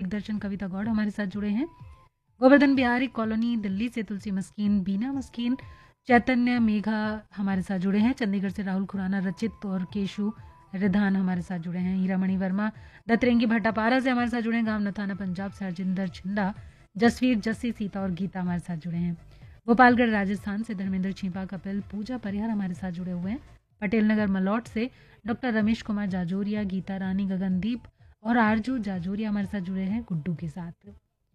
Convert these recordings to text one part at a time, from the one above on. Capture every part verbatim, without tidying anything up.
दिग्दर्शन कविता गौड़ हमारे साथ जुड़े हैं। गोवर्धन बिहारी कॉलोनी दिल्ली से तुलसी मस्कीन, बीना मस्कीन, चैतन्य मेघा हमारे साथ जुड़े हैं। चंडीगढ़ से राहुल खुराना, रचित और केशु रिधान हमारे साथ जुड़े हैं। हीरामणि वर्मा दतरेंगी भट्टापारा से हमारे साथ जुड़े हैं। गांव नथाना पंजाब से हरजिंदर छिंदा, जसवीर, जस्सी, सीता और गीता हमारे साथ जुड़े हैं। गोपालगढ़ राजस्थान से धर्मेंद्र छिपा, कपिल, पूजा परिहार हमारे साथ जुड़े हुए हैं। पटेल नगर मलौट से डॉक्टर रमेश कुमार जाजोरिया, गीता रानी, गगनदीप और आरजू जाजोरिया हमारे साथ जुड़े हैं गुड्डू के साथ।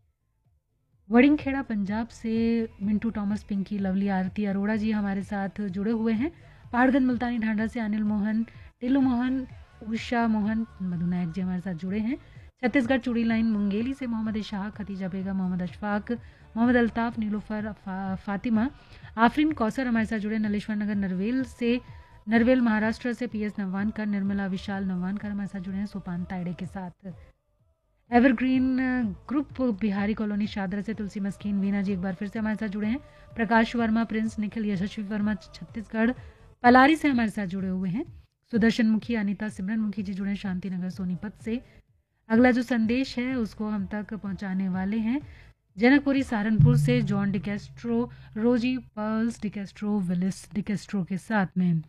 वड़िंगखेड़ा पंजाब से मिंटू टॉमस, पिंकी, लवली, आरती अरोड़ा जी हमारे साथ जुड़े हुए हैं। पहाड़गंज मुल्तानी ढांडा से अनिल मोहन, टिल्लू मोहन, उषा मोहन, मधु नायक जी हमारे साथ जुड़े हैं। छत्तीसगढ़ चूड़ी लाइन मुंगेली से मोहम्मद इशाक, खतीजा बेगम, मोहम्मद अशफाक, मोहम्मद अल्ताफ, नीलोफर, फा, फातिमा, आफरीन कौसर हमारे साथ जुड़े। नलेश्वर नगर नरवेल से नरवेल महाराष्ट्र से पी एस नवानकर, निर्मला विशाल नवानकर हमारे साथ जुड़े हैं सोपान ताइडे के साथ। Evergreen group Bihari colony Shahdara से तुलसी मस्कीन, वीना जी एक बार फिर से हमारे साथ जुड़े हैं। प्रकाश वर्मा, प्रिंस, निखिल, यशस्वी वर्मा छत्तीसगढ़ पलारी से हमारे साथ जुड़े हुए हैं। सुदर्शन मुखी, अनिता, सिमरन मुखी जी जुड़े हैं शांति नगर सोनीपत से। अगला जो संदेश है उसको हम तक पहुंचाने वाले हैं जनकपुरी सहारनपुर से जॉन डिकेस्ट्रो, रोजी, पर्ल्स डिकेस्ट्रो, विलिस डिकेस्ट्रो के साथ में।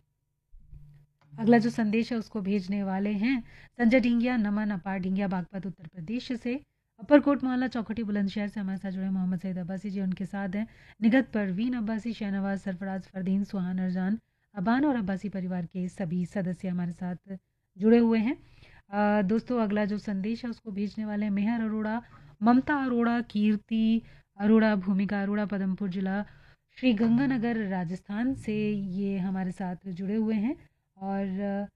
अगला जो संदेश है उसको भेजने वाले हैं संजय ढिंगिया, नमन, अपार ढिंगिया, बागपत उत्तर प्रदेश से। अपरकोट मोहल्ला चौखटी बुलंदशहर से हमारे साथ जुड़े मोहम्मद सईद अब्बासी जी, उनके साथ हैं निगत परवीन अब्बासी, शहनवाज, सरफराज, फरदीन, सुहान, अरजान, अबान और अब्बासी परिवार के सभी सदस्य हमारे साथ जुड़े हुए हैं। आ, दोस्तों अगला जो संदेश है उसको भेजने वाले हैं मेहर अरोड़ा, ममता अरोड़ा, कीर्ति अरोड़ा, भूमिका अरोड़ा, पदमपुर जिला श्री गंगानगर राजस्थान से ये हमारे साथ जुड़े हुए हैं। और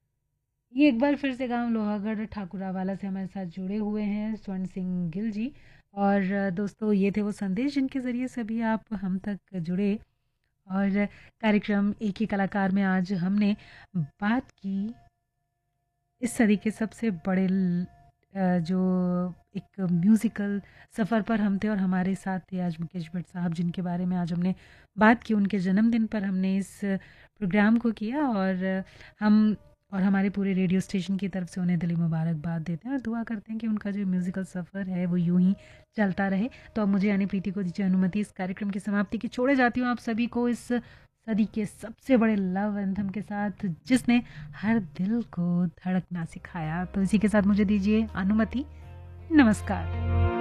ये एक बार फिर से गांव लोहागढ़ ठाकुरावाला से हमारे साथ जुड़े हुए हैं स्वर्ण सिंह गिल जी। और दोस्तों ये थे वो संदेश जिनके ज़रिए सभी आप हम तक जुड़े। और कार्यक्रम एक ही कलाकार में आज हमने बात की इस सदी के सबसे बड़े जो एक म्यूज़िकल सफ़र पर हम थे और हमारे साथ थे आज मुकेश भट्ट साहब, जिनके बारे में आज हमने बात की। उनके जन्मदिन पर हमने इस प्रोग्राम को किया और हम और हमारे पूरे रेडियो स्टेशन की तरफ से उन्हें दिली मुबारकबाद देते हैं और दुआ करते हैं कि उनका जो म्यूज़िकल सफ़र है वो यूं ही चलता रहे। तो अब मुझे यानी प्रीति को दीजिए अनुमति इस कार्यक्रम की समाप्ति की। छोड़े जाती हूँ आप सभी को इस सदी के सबसे बड़े लव एंथम के साथ जिसने हर दिल को धड़कना सिखाया। तो इसी के साथ मुझे दीजिए अनुमति। नमस्कार।